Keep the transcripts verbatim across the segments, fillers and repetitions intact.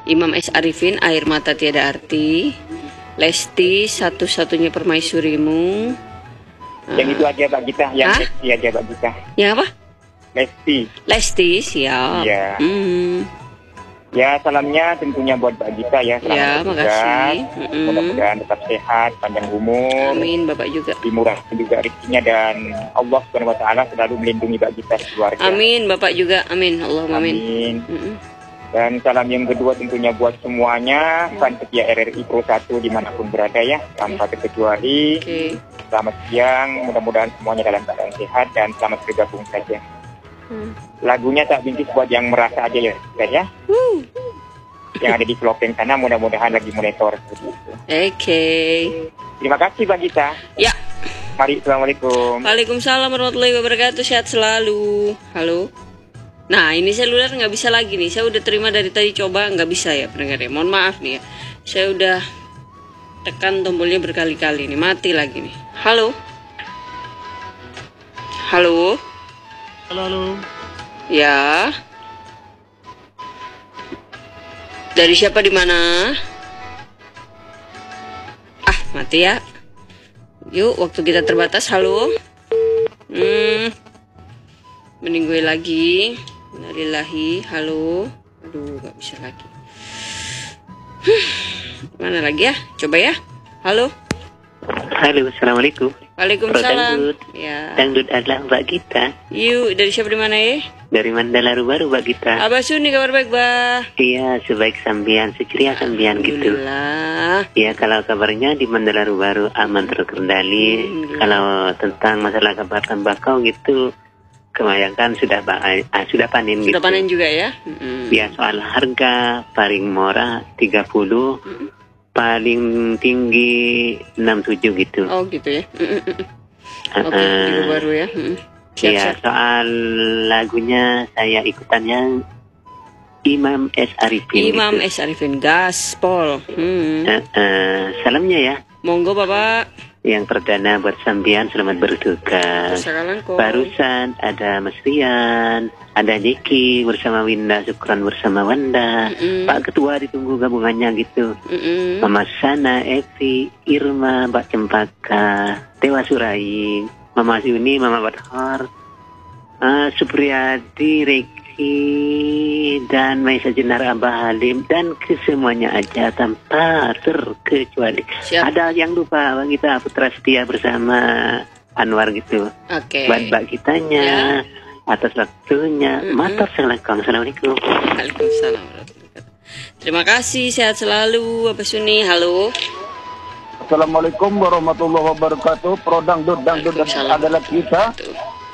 Imam S. Arifin, Air Mata Tiada Arti. Lesti, Satu-Satunya Permaisurimu. Yang itu aja Mbak Gita, yang Hah? Lesti aja Mbak Gita. Yang apa? Lesti. Lesti, siap. Iya. Hmm. Ya, salamnya tentunya buat Mbak Gita ya. Selamat Ya, bertugas. makasih. Mm-mm. Mudah-mudahan tetap sehat, panjang umur. Amin, Bapak juga. Dimurahkan juga rezekinya, dan Allah Subhanahu wa taala selalu melindungi Mbak Gita dan keluarga. Amin, Bapak juga. Amin. Allahumma amin. Amin. Mm-mm. Dan salam yang kedua tentunya buat semuanya, fan setia R R I Pro satu dimanapun berada ya, tanpa terkecuali. Oke. Selamat siang, mudah-mudahan semuanya dalam keadaan sehat dan selamat bergabung saja. Hmm. Lagunya tak bintis buat yang merasa aja ya, ya. Woo. Yang ada di Pelopeng sana, mudah-mudahan lagi monitor seperti itu. Oke. Terima kasih Mbak Gita. Ya. Mari, Assalamualaikum. Waalaikumsalam warahmatullahi wabarakatuh. Sehat selalu. Halo. Nah, ini seluler nggak bisa lagi nih. Saya udah terima dari tadi, coba nggak bisa ya pendengar ya. Mohon maaf nih ya. Saya udah tekan tombolnya berkali-kali nih. Mati lagi nih. Halo. Halo. Halo, halo. Ya. Dari siapa di mana? Ah, mati ya. Yuk, waktu kita terbatas. Halo. Hmm. Mending gue lagi. Innalillahi. Halo. Aduh, gak bisa lagi. Huh. Mana lagi ya? Coba ya. Halo. Halo, assalamualaikum. Waalaikumsalam. Dangdut. Ya. Dangdut adalah Mbak Gita. Yuk, dari siapa di mana ya? Dari Mandala Baru, Mbak Gita. Abah Suni, kabar baik, Bah? Iya, sebaik sambian, seceria sambian gitu. Alhamdulillah. Iya, kalau kabarnya di Mandala Baru aman terkendali. Kalau tentang masalah kabar tembakau gitu, kebayangkan sudah ba- ah, sudah panen gitu. Sudah panen juga ya? Mm-mm. Ya, soal harga paling murah tiga puluh, Mm-mm. paling tinggi enam puluh tujuh gitu. Oh gitu ya. Mm-mm. Uh, Oke, minggu baru ya. Mm-mm. Siap, Iya, siap. soal lagunya saya ikutan yang Imam S. Arifin. Imam gitu. S. Arifin, gaspol. Hmm. Uh, uh, salamnya ya. Monggo Bapak. Yang perdana buat sambian, selamat bertugas. Sekarang kok. Barusan ada Mas Rian, ada Jeki bersama Winda, Syukran bersama Wanda. Mm-mm. Pak Ketua ditunggu gabungannya gitu. Mm-mm. Mama Sana, Evi, Irma, Mbak Cempaka, Dewa Suraing, Mama Yuni, Mama Badhar, uh, Supriyadi, Reki, dan Maisa Jenar, Abah Halim, dan kesemuanya aja tanpa terkecuali. Siap. Ada yang lupa, Bang kita Putra Setia bersama Anwar gitu. Oke. Buat Mbak kitanya, Ya. atas waktunya. Mm-mm. Matur Assalamualaikum. Assalamualaikum. Waalaikumsalam warahmatullahi wabarakatuh. Terima kasih, sehat selalu Abah Suni. Halo. Assalamualaikum warahmatullahi wabarakatuh. Pro dangdut dangdut Waalaikumsalam. adalah kita. Tuh.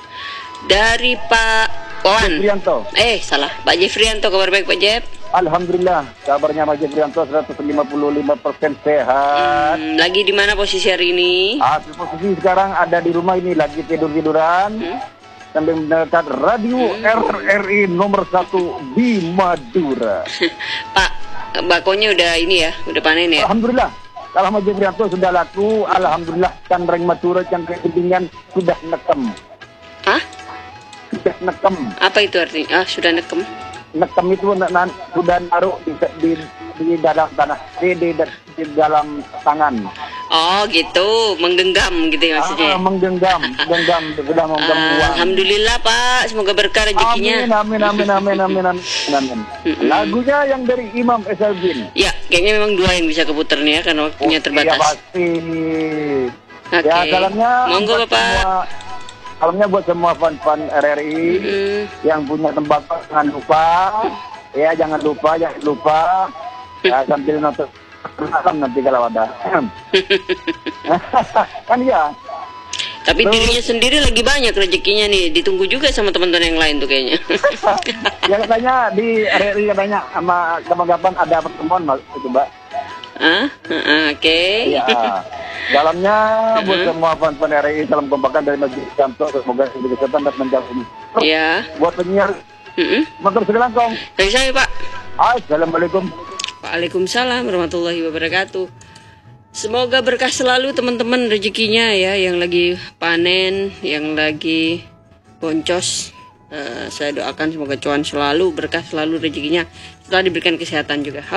Dari Pak Wawan. Jefrianto. Eh, salah. Pak Jefrianto, kabar baik Pak Jef? Alhamdulillah, kabarnya Mas Jefrianto seratus lima puluh lima persen sehat. Hmm, lagi di mana posisi hari ini? Ah, posisi sekarang ada di rumah ini lagi tidur-tiduran. Hmm? Sambil mendengarkan radio R R I nomor satu di Madura. Pak, bakonya udah ini ya, udah panen ya? Alhamdulillah. Kalau Mas Jefrianto sudah laku, alhamdulillah candreng Madura, candreng Kedinginan sudah nekem. Hah? Sudah nekem. Apa itu artinya? Ah, sudah nekem. Nekem itu na- na- sudah naruh di, di, di dalam tanah, di, di, di dalam tangan. Oh gitu, menggenggam gitu ya maksudnya. Ah, menggenggam, genggam, sudah menggenggam Ah, uang. Alhamdulillah Pak, semoga berkah rezekinya. Amin, amin, amin, amin, amin, amin, amin. Mm-mm. Lagunya yang dari Imam S. Arifin. Ya, kayaknya memang dua yang bisa keputar nih ya, karena waktunya Iya terbatas. pasti. Oke. Ya, salamnya Monggo buat Bapak. semua, salamnya buat semua fan-fan R R I Mm-mm. yang punya tembakau, jangan lupa. Ya, jangan lupa, jangan lupa. Ya, sambil nonton malam nanti kalau ada. Kan ya. Tapi Terus- dirinya sendiri lagi banyak rezekinya nih, ditunggu juga sama teman-teman yang lain tuh kayaknya. Ya katanya di R R I katanya sama kapan-kapan ada pertemuan Mas, coba. Ah, ah, oke. Ya. Dalamnya buat Mm-mm. semua fan-fan R R I, salam kompakan dari Masjid Kanto, semoga diberi kesehatan dan menjaga ini. Ya. Buat penyiar Mm-mm. motor segelangkong. Dari saya Pak. Assalamualaikum. Waalaikumsalam warahmatullahi wabarakatuh. Semoga berkah selalu teman-teman rezekinya ya, yang lagi panen, yang lagi boncos. Eh, saya doakan semoga cuan selalu, berkah selalu rezekinya, setelah diberikan kesehatan juga.